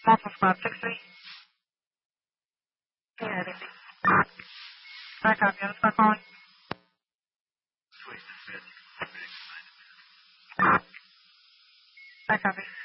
Multiple squad 6-3. Yeah, this is. Back up, you start calling. Back up.